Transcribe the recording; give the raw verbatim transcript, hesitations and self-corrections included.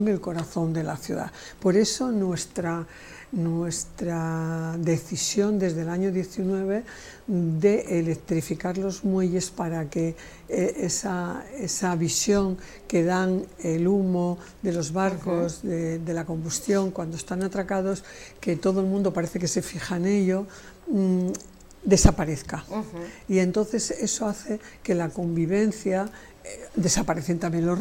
el corazón de la ciudad. Por eso nuestra, nuestra decisión desde el año diecinueve de electrificar los muelles para que eh, esa, esa visión que dan el humo de los barcos, uh-huh. de, de la combustión cuando están atracados, que todo el mundo parece que se fija en ello, mmm, desaparezca. Uh-huh. Y entonces eso hace que la convivencia, eh, desaparecen también los